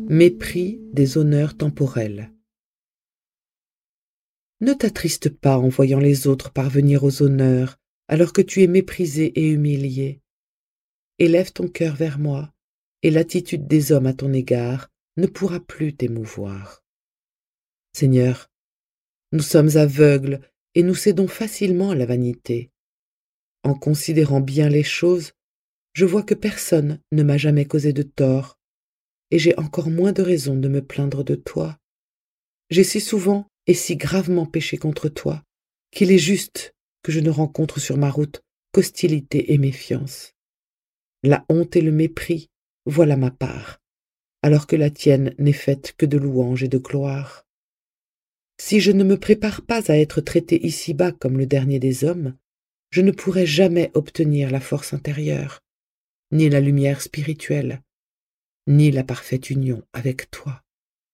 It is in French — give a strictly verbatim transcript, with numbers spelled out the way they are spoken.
Mépris des honneurs temporels. Ne t'attriste pas en voyant les autres parvenir aux honneurs, alors que tu es méprisé et humilié. Élève ton cœur vers moi, et l'attitude des hommes à ton égard ne pourra plus t'émouvoir. Seigneur, nous sommes aveugles et nous cédons facilement à la vanité. En considérant bien les choses, je vois que personne ne m'a jamais causé de tort, et j'ai encore moins de raison de me plaindre de toi. J'ai si souvent et si gravement péché contre toi, qu'il est juste que je ne rencontre sur ma route qu'hostilité et méfiance. La honte et le mépris, voilà ma part, alors que la tienne n'est faite que de louanges et de gloire. Si je ne me prépare pas à être traité ici-bas comme le dernier des hommes, je ne pourrai jamais obtenir la force intérieure, ni la lumière spirituelle, ni la parfaite union avec toi.